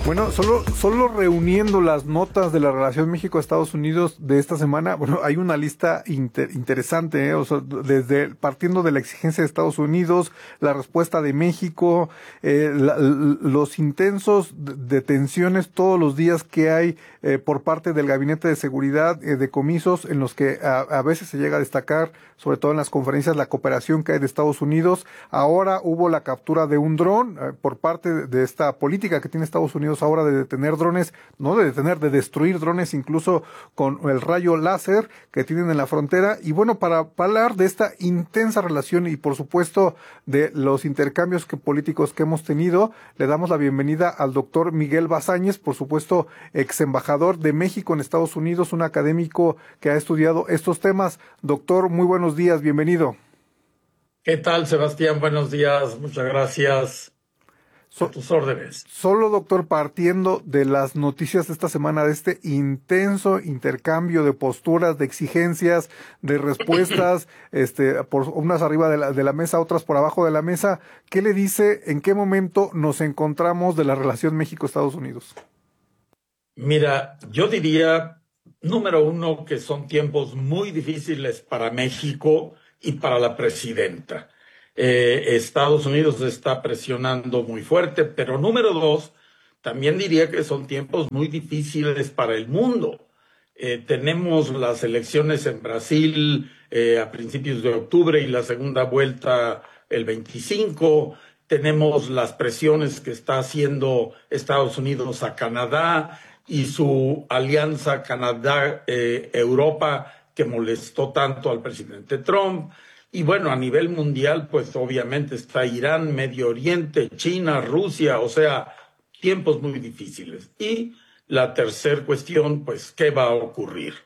Bueno, solo reuniendo las notas de la relación México-Estados Unidos de esta semana, bueno, hay una lista interesante, ¿eh? O sea, partiendo de la exigencia de Estados Unidos, la respuesta de México, los intensos detenciones todos los días que hay por parte del Gabinete de Seguridad, decomisos en los que a veces se llega a destacar, sobre todo en las conferencias, la cooperación que hay de Estados Unidos. Ahora hubo la captura de un dron por parte de esta política que tiene Estados Unidos ahora de detener drones, no de detener, de destruir drones incluso con el rayo láser que tienen en la frontera. Y bueno, para hablar de esta intensa relación y por supuesto de los intercambios políticos que hemos tenido, le damos la bienvenida al doctor Miguel Bazáñez, por supuesto ex embajador de México en Estados Unidos, un académico que ha estudiado estos temas. Doctor, muy buenos días, bienvenido. ¿Qué tal, Sebastián? Buenos días, muchas gracias. A tus órdenes. Solo, doctor, partiendo de las noticias de esta semana, de este intenso intercambio de posturas, de exigencias, de respuestas, por unas arriba de la mesa, otras por abajo de la mesa, ¿qué le dice, en qué momento nos encontramos de la relación México-Estados Unidos? Mira, yo diría, número uno, que son tiempos muy difíciles para México y para la presidenta. Estados Unidos está presionando muy fuerte, pero número dos, también diría que son tiempos muy difíciles para el mundo. Tenemos las elecciones en Brasil a principios de octubre y la segunda vuelta el 25. Tenemos las presiones que está haciendo Estados Unidos a Canadá y su alianza Canadá-Europa que molestó tanto al presidente Trump. Y bueno, a nivel mundial, pues obviamente está Irán, Medio Oriente, China, Rusia, o sea, tiempos muy difíciles. Y la tercera cuestión, pues, ¿qué va a ocurrir?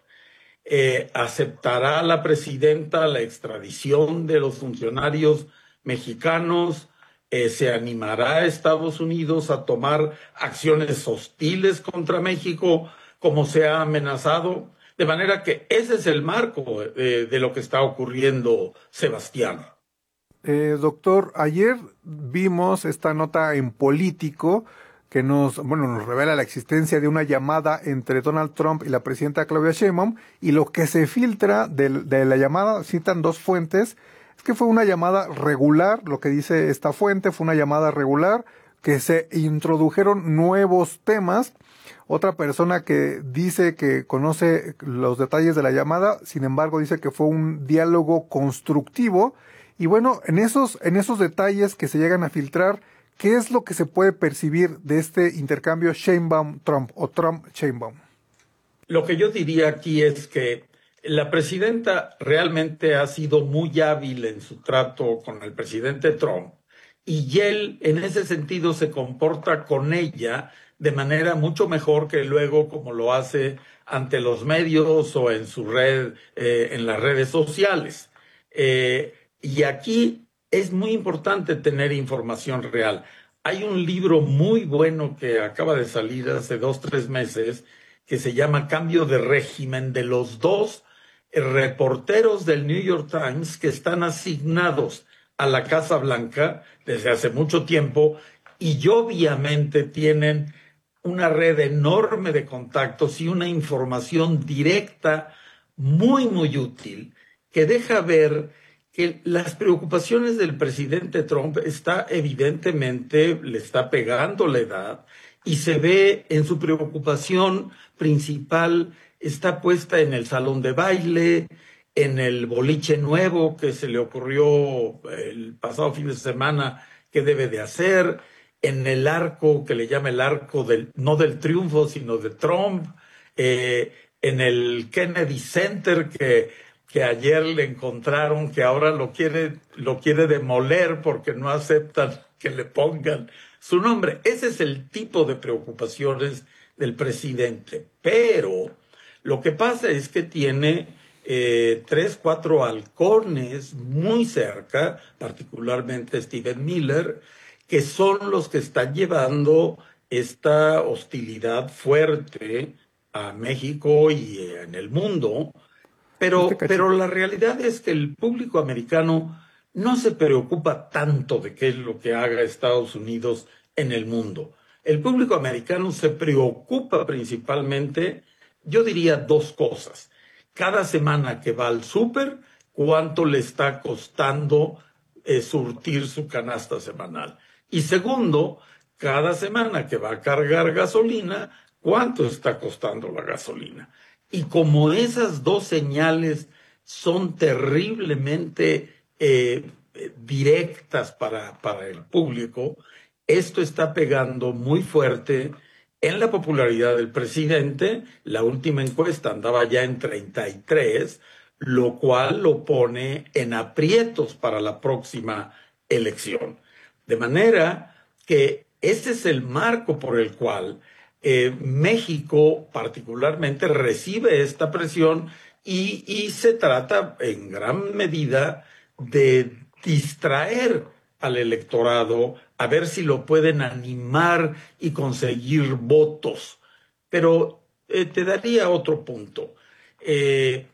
¿Aceptará la presidenta la extradición de los funcionarios mexicanos? ¿Se animará a Estados Unidos a tomar acciones hostiles contra México como se ha amenazado? De manera que ese es el marco de lo que está ocurriendo, Sebastián. Doctor, ayer vimos esta nota en Político que nos revela la existencia de una llamada entre Donald Trump y la presidenta Claudia Sheinbaum, y lo que se filtra de la llamada, citan dos fuentes, es que fue una llamada regular. Lo que dice esta fuente fue una llamada regular, que se introdujeron nuevos temas. Otra persona que dice que conoce los detalles de la llamada, sin embargo, dice que fue un diálogo constructivo. Y bueno, en esos detalles que se llegan a filtrar, ¿qué es lo que se puede percibir de este intercambio Sheinbaum-Trump o Trump-Sheinbaum? Lo que yo diría aquí es que la presidenta realmente ha sido muy hábil en su trato con el presidente Trump, y él en ese sentido se comporta con ella de manera mucho mejor que luego como lo hace ante los medios o en su red, en las redes sociales. Y aquí es muy importante tener información real. Hay un libro muy bueno que acaba de salir hace 2, 3 meses que se llama Cambio de régimen, de los dos reporteros del New York Times que están asignados a la Casa Blanca desde hace mucho tiempo y obviamente tienen una red enorme de contactos y una información directa muy, muy útil que deja ver que las preocupaciones del presidente Trump evidentemente, le está pegando la edad y se ve en su preocupación principal, está puesta en el salón de baile, en el boliche nuevo que se le ocurrió el pasado fin de semana que debe de hacer, en el arco que le llama el arco no del triunfo, sino de Trump, en el Kennedy Center que ayer le encontraron, que ahora lo quiere demoler porque no aceptan que le pongan su nombre. Ese es el tipo de preocupaciones del presidente. Pero lo que pasa es que tiene 3, 4 halcones muy cerca, particularmente Stephen Miller, que son los que están llevando esta hostilidad fuerte a México y en el mundo. Pero la realidad es que el público americano no se preocupa tanto de qué es lo que haga Estados Unidos en el mundo. El público americano se preocupa principalmente, yo diría, dos cosas. Cada semana que va al súper, ¿cuánto le está costando surtir su canasta semanal? Y segundo, cada semana que va a cargar gasolina, ¿cuánto está costando la gasolina? Y como esas dos señales son terriblemente directas para el público, esto está pegando muy fuerte en la popularidad del presidente. La última encuesta andaba ya en 33, lo cual lo pone en aprietos para la próxima elección. De manera que ese es el marco por el cual México particularmente recibe esta presión y se trata en gran medida de distraer al electorado a ver si lo pueden animar y conseguir votos. Pero te daría otro punto. Eh,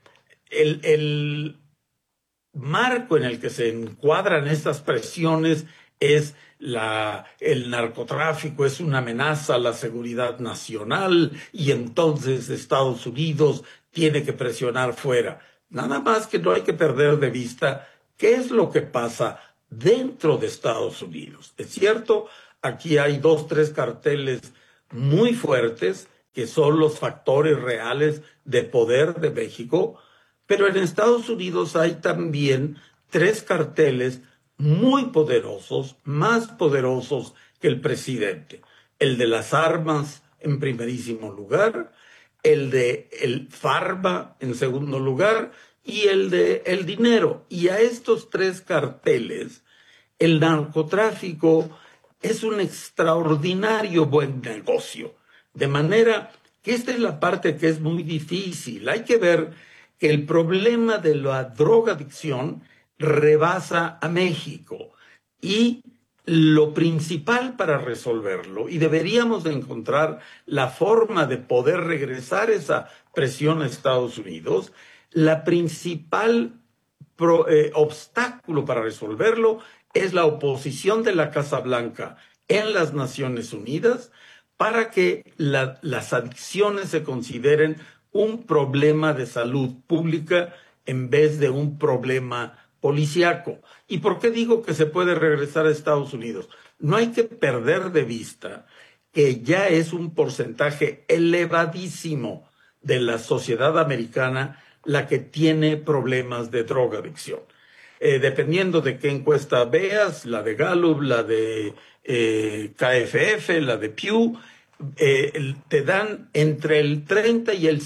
el marco en el que se encuadran estas presiones es el narcotráfico, es una amenaza a la seguridad nacional y entonces Estados Unidos tiene que presionar fuera. Nada más que no hay que perder de vista qué es lo que pasa dentro de Estados Unidos. Es cierto, aquí hay dos, tres carteles muy fuertes que son los factores reales de poder de México, pero en Estados Unidos hay también tres carteles muy poderosos, más poderosos que el presidente. El de las armas en primerísimo lugar, el de el farma en segundo lugar y el de el dinero. Y a estos tres carteles, el narcotráfico es un extraordinario buen negocio. De manera que esta es la parte que es muy difícil. Hay que ver que el problema de la drogadicción rebasa a México y lo principal para resolverlo, y deberíamos de encontrar la forma de poder regresar esa presión a Estados Unidos, la principal obstáculo para resolverlo es la oposición de la Casa Blanca en las Naciones Unidas para que las adicciones se consideren un problema de salud pública en vez de un problema policíaco. ¿Y por qué digo que se puede regresar a Estados Unidos? No hay que perder de vista que ya es un porcentaje elevadísimo de la sociedad americana la que tiene problemas de drogadicción. Dependiendo de qué encuesta veas, la de Gallup, la de KFF, la de Pew, te dan entre el 30 y el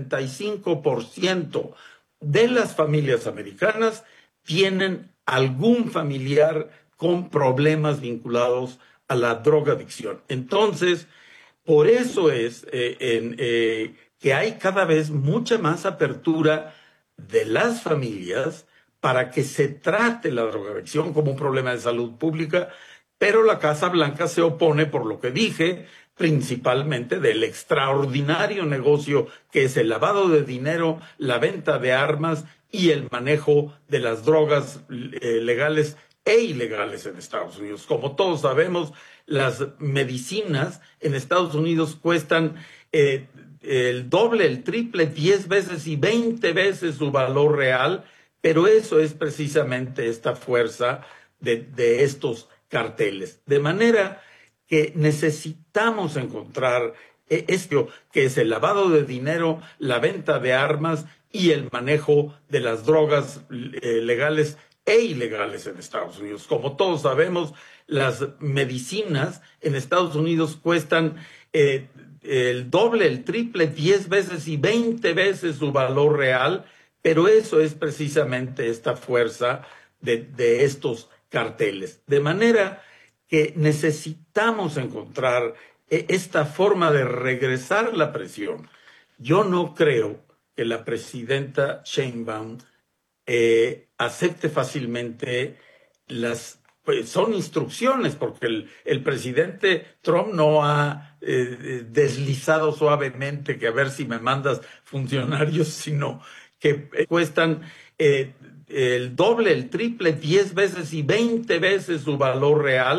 65% de las familias americanas tienen algún familiar con problemas vinculados a la drogadicción. Entonces, por eso es que hay cada vez mucha más apertura de las familias para que se trate la drogadicción como un problema de salud pública, pero la Casa Blanca se opone, por lo que dije, principalmente del extraordinario negocio que es el lavado de dinero, la venta de armas y el manejo de las drogas legales e ilegales en Estados Unidos. Como todos sabemos, las medicinas en Estados Unidos cuestan el doble, el triple, 10 veces y 20 veces su valor real, pero eso es precisamente esta fuerza de estos carteles. De manera que necesitamos encontrar esto, que es el lavado de dinero, la venta de armas y el manejo de las drogas legales e ilegales en Estados Unidos. Como todos sabemos, las medicinas en Estados Unidos cuestan el doble, el triple, 10 veces y 20 veces su valor real, pero eso es precisamente esta fuerza de estos carteles. De manera que necesitamos encontrar esta forma de regresar la presión. Yo no creo que la presidenta Sheinbaum acepte fácilmente pues son instrucciones, porque el presidente Trump no ha deslizado suavemente que a ver si me mandas funcionarios, sino que cuestan el doble, el triple, 10 veces y 20 veces su valor real,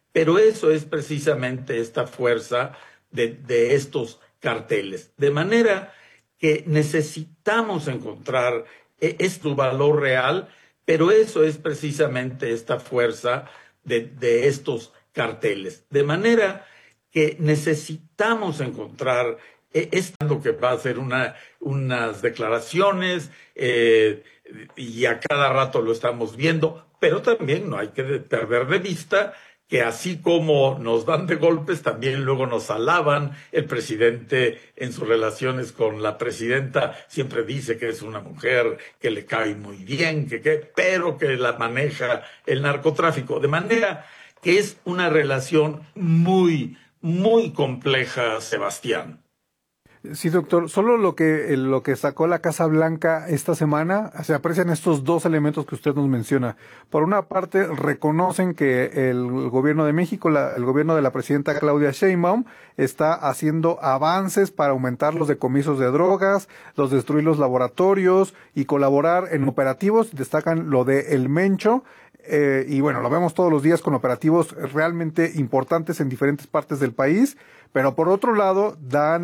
pero eso es precisamente esta fuerza de estos carteles. De manera que necesitamos encontrar este valor real, pero eso es precisamente esta fuerza de estos carteles. De manera que necesitamos encontrar lo que va a hacer unas declaraciones y a cada rato lo estamos viendo, pero también no hay que perder de vista que así como nos dan de golpes, también luego nos alaban. El presidente en sus relaciones con la presidenta siempre dice que es una mujer que le cae muy bien, pero que la maneja el narcotráfico. De manera que es una relación muy, muy compleja, Sebastián. Sí, doctor. Solo lo que sacó la Casa Blanca esta semana, se aprecian estos dos elementos que usted nos menciona. Por una parte, reconocen que el gobierno de México, el gobierno de la presidenta Claudia Sheinbaum, está haciendo avances para aumentar los decomisos de drogas, destruir los laboratorios y colaborar en operativos. Destacan lo de El Mencho. Y bueno, lo vemos todos los días con operativos realmente importantes en diferentes partes del país, pero por otro lado dan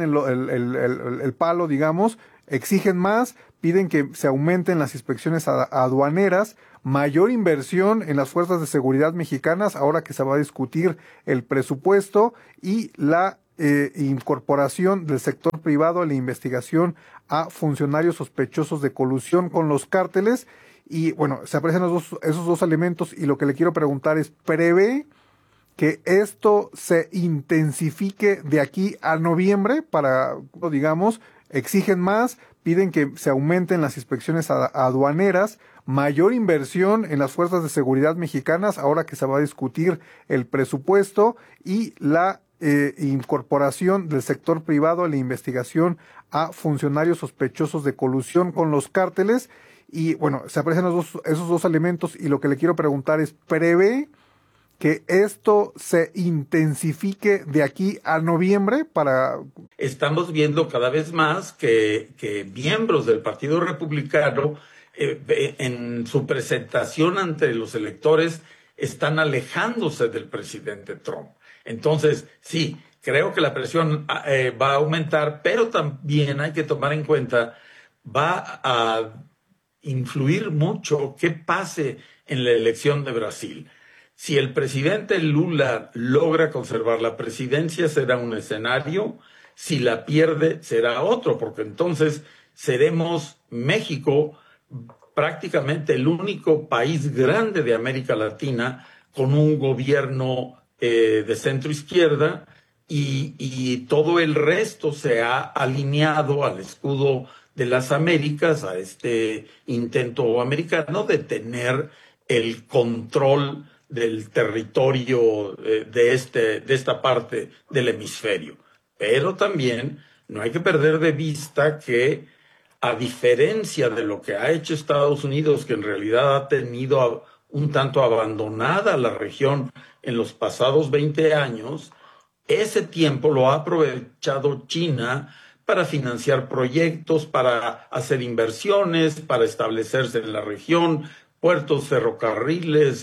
el palo, digamos, exigen más, piden que se aumenten las inspecciones aduaneras, mayor inversión en las fuerzas de seguridad mexicanas, ahora que se va a discutir el presupuesto y la incorporación del sector privado a la investigación a funcionarios sospechosos de colusión con los cárteles. Y bueno, se aprecian esos dos elementos y lo que le quiero preguntar es, ¿prevé que esto se intensifique de aquí a noviembre para, digamos, exigen más, piden que se aumenten las inspecciones aduaneras, mayor inversión en las fuerzas de seguridad mexicanas, ahora que se va a discutir el presupuesto y la incorporación del sector privado a la investigación a funcionarios sospechosos de colusión con los cárteles? Y bueno, se aprecian esos dos elementos y lo que le quiero preguntar es, ¿prevé que esto se intensifique de aquí a noviembre para...? Estamos viendo cada vez más que miembros del Partido Republicano en su presentación ante los electores están alejándose del presidente Trump. Entonces, sí, creo que la presión va a aumentar, pero también hay que tomar en cuenta, va a influir mucho qué pase en la elección de Brasil. Si el presidente Lula logra conservar la presidencia, será un escenario. Si la pierde, será otro, porque entonces seremos México prácticamente el único país grande de América Latina con un gobierno de centro izquierda y todo el resto se ha alineado al escudo de las Américas, a este intento americano de tener el control del territorio de esta parte del hemisferio. Pero también no hay que perder de vista que, a diferencia de lo que ha hecho Estados Unidos, que en realidad ha tenido un tanto abandonada la región en los pasados 20 años, ese tiempo lo ha aprovechado China para financiar proyectos, para hacer inversiones, para establecerse en la región, puertos, ferrocarriles,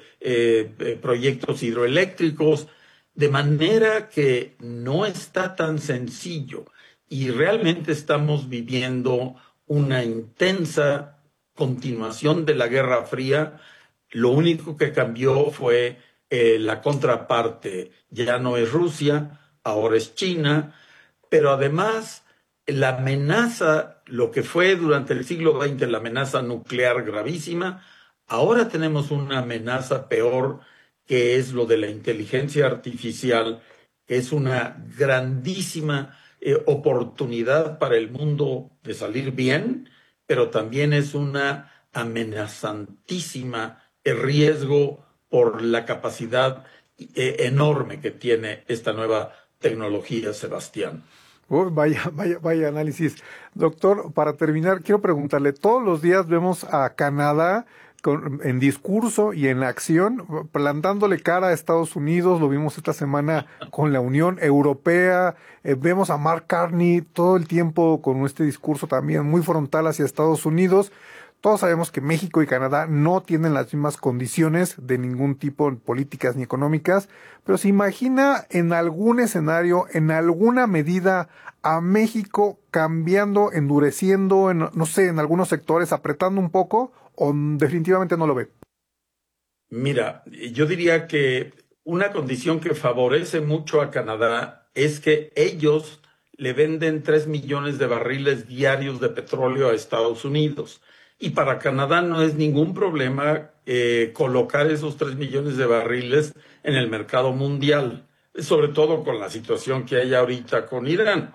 proyectos hidroeléctricos, de manera que no está tan sencillo y realmente estamos viviendo una intensa continuación de la Guerra Fría. Lo único que cambió fue la contraparte, ya no es Rusia, ahora es China, pero además la amenaza, lo que fue durante el siglo XX la amenaza nuclear gravísima, ahora tenemos una amenaza peor, que es lo de la inteligencia artificial, que es una grandísima oportunidad para el mundo de salir bien, pero también es una amenazantísima riesgo por la capacidad enorme que tiene esta nueva tecnología, Sebastián. Vaya análisis. Doctor, para terminar, quiero preguntarle, todos los días vemos a Canadá en discurso y en acción, plantándole cara a Estados Unidos, lo vimos esta semana con la Unión Europea, vemos a Mark Carney todo el tiempo con este discurso también muy frontal hacia Estados Unidos. Todos sabemos que México y Canadá no tienen las mismas condiciones de ningún tipo, políticas ni económicas, pero se imagina en algún escenario, en alguna medida, a México cambiando, endureciendo, no sé, en algunos sectores, apretando un poco, o definitivamente no lo ve. Mira, yo diría que una condición que favorece mucho a Canadá es que ellos le venden 3 millones de barriles diarios de petróleo a Estados Unidos. Y para Canadá no es ningún problema colocar esos 3 millones de barriles en el mercado mundial, sobre todo con la situación que hay ahorita con Irán.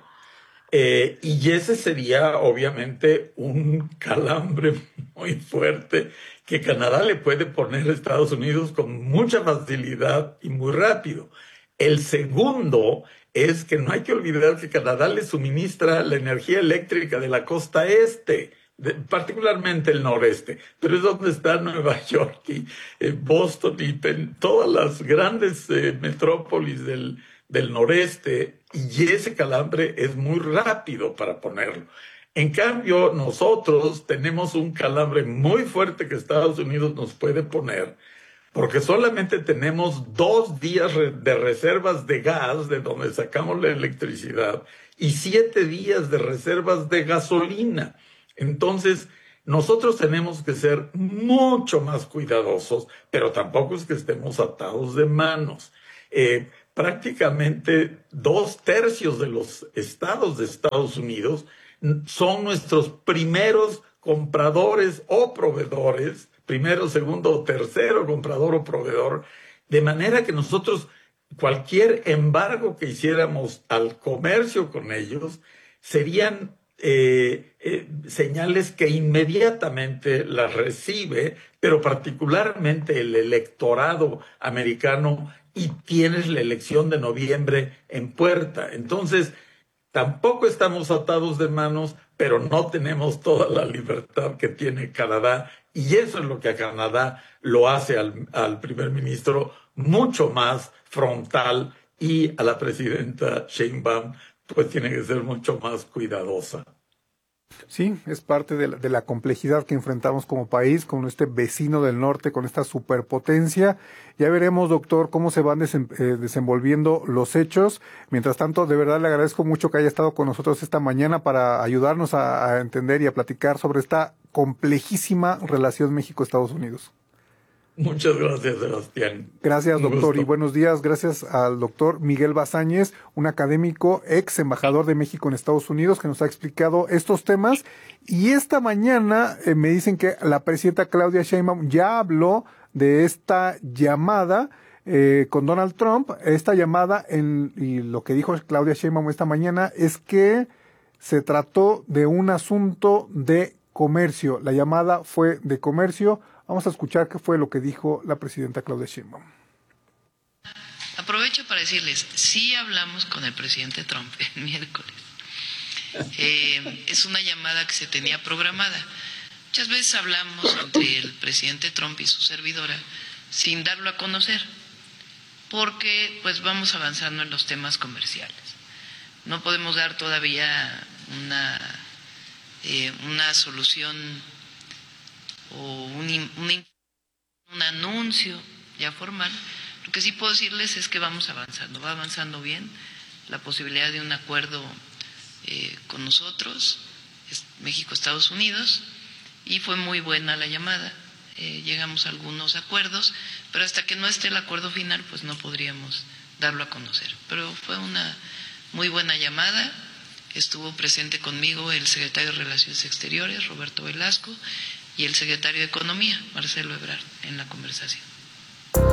Y ese sería obviamente un calambre muy fuerte que Canadá le puede poner a Estados Unidos con mucha facilidad y muy rápido. El segundo es que no hay que olvidar que Canadá le suministra la energía eléctrica de la costa este, particularmente el noreste, pero es donde está Nueva York y Boston y todas las grandes metrópolis del noreste, y ese calambre es muy rápido para ponerlo. En cambio, nosotros tenemos un calambre muy fuerte que Estados Unidos nos puede poner, porque solamente tenemos 2 días de reservas de gas, de donde sacamos la electricidad, y 7 días de reservas de gasolina. Entonces, nosotros tenemos que ser mucho más cuidadosos, pero tampoco es que estemos atados de manos. Prácticamente 2/3 de los estados de Estados Unidos son nuestros primeros compradores o proveedores, primero, segundo o tercero comprador o proveedor, de manera que nosotros, cualquier embargo que hiciéramos al comercio con ellos, serían señales que inmediatamente las recibe, pero particularmente el electorado americano, y tienes la elección de noviembre en puerta. Entonces, tampoco estamos atados de manos, pero no tenemos toda la libertad que tiene Canadá, y eso es lo que a Canadá lo hace al primer ministro mucho más frontal, y a la presidenta Sheinbaum pues tiene que ser mucho más cuidadosa. Sí, es parte de la complejidad que enfrentamos como país, con este vecino del norte, con esta superpotencia. Ya veremos, doctor, cómo se van desenvolviendo los hechos. Mientras tanto, de verdad le agradezco mucho que haya estado con nosotros esta mañana para ayudarnos a entender y a platicar sobre esta complejísima relación México-Estados Unidos. Muchas gracias, Sebastián. Gracias, Un doctor, y gusto. buenos días. Gracias al doctor Miguel Bazáñez, un académico, ex embajador de México en Estados Unidos, que nos ha explicado estos temas. Y esta mañana me dicen que la presidenta Claudia Sheinbaum ya habló de esta llamada con Donald Trump. Esta llamada, y lo que dijo Claudia Sheinbaum esta mañana es que se trató de un asunto de comercio. La llamada fue de comercio. Vamos a escuchar qué fue lo que dijo la presidenta Claudia Sheinbaum. Aprovecho para decirles, sí hablamos con el presidente Trump el miércoles. Es una llamada que se tenía programada. Muchas veces hablamos entre el presidente Trump y su servidora sin darlo a conocer, porque pues vamos avanzando en los temas comerciales. No podemos dar todavía una solución o un anuncio ya formal. Lo que sí puedo decirles es que vamos avanzando, va avanzando bien la posibilidad de un acuerdo con nosotros, México, Estados Unidos, y fue muy buena la llamada. Llegamos a algunos acuerdos, pero hasta que no esté el acuerdo final, pues no podríamos darlo a conocer. Pero fue una muy buena llamada. Estuvo presente conmigo el secretario de Relaciones Exteriores, Roberto Velasco, y el secretario de Economía, Marcelo Ebrard, en la conversación.